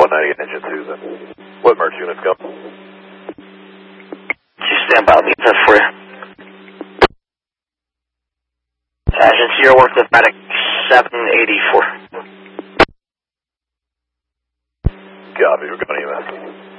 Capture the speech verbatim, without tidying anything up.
one ninety-eight engine two then. What merge units go? You stand by, I'll get that for you. Sergeant Sierra work with Medic seven eighty-four. Copy, we're going to E M S.